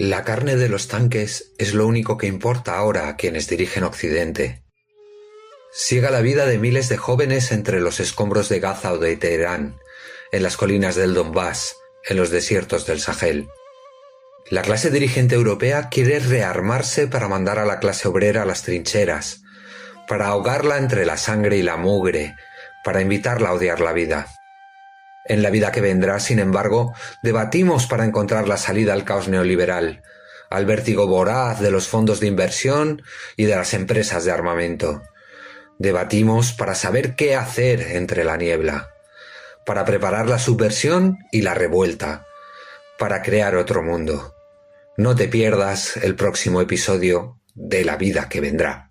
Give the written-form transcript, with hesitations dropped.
La carne de los tanques es lo único que importa ahora a quienes dirigen Occidente. Siga la vida de miles de jóvenes entre los escombros de Gaza o de Teherán, en las colinas del Donbass, en los desiertos del Sahel. La clase dirigente europea quiere rearmarse para mandar a la clase obrera a las trincheras, para ahogarla entre la sangre y la mugre, para invitarla a odiar la vida. En la vida que vendrá, sin embargo, debatimos para encontrar la salida al caos neoliberal, al vértigo voraz de los fondos de inversión y de las empresas de armamento. Debatimos para saber qué hacer entre la niebla, para preparar la subversión y la revuelta, para crear otro mundo. No te pierdas el próximo episodio de La vida que vendrá.